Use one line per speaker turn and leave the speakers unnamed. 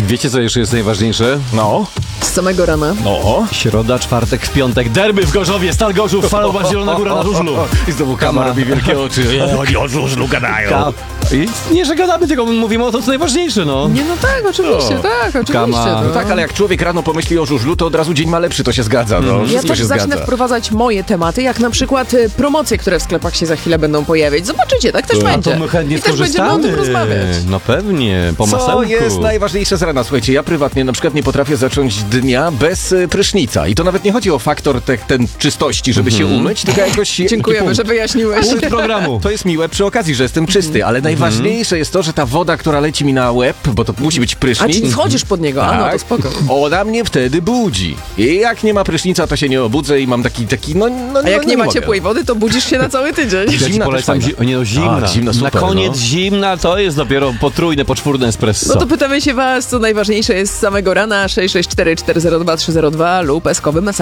Wiecie, co jeszcze jest najważniejsze?
No.
Z samego rana.
No.
Środa, czwartek, piątek, derby w Gorzowie, Stal Gorzów, Falowa, Zielona Góra na żużlu.
I znowu Kama robi wielkie oczy. Oni o żużlu gadają.
I nie, że gadamy, tylko mówimy o to, co najważniejsze, no.
Nie, no tak, oczywiście, oczywiście.
Kama.
No.
Tak, ale jak człowiek rano pomyśli o żużlu, to od razu dzień ma lepszy, to się zgadza. No.
Ja
Wszystko
też
się
zacznę
zgadza.
wprowadzać moje tematy, jak na przykład promocje, które w sklepach się za chwilę będą pojawiać. Zobaczycie, tak też będzie.
To my chętnie
I też będziemy o tym rozmawiać.
No pewnie, po
Co
masełku.
jest najważniejsze z rana? Słuchajcie, ja prywatnie na przykład nie potrafię zacząć dnia bez prysznica. I to nawet nie chodzi o faktor ten czystości, żeby się umyć, tylko jakoś...
Dziękujemy, że wyjaśniłeś.
Punkt programu.
To jest miłe przy okazji, że jestem czysty, ale najważniejsze jest to, że ta woda, która leci mi na łeb, bo to musi być
A
prysznic...
czy schodzisz pod niego? A no, to spoko.
Ona mnie wtedy budzi. I jak nie ma prysznica, to się nie obudzę i mam taki
A jak nie ma
mogę.
ciepłej wody, to budzisz się na cały tydzień.
Ja ci
Zimna
polecam,
też fajna.
zimna.
A, zimna, super,
na koniec
no.
zimna to jest dopiero potrójne, poczwórne espresso.
No to pytamy się was, co najważniejsze jest z samego rana. 664 402 302 lub eskowym SMS.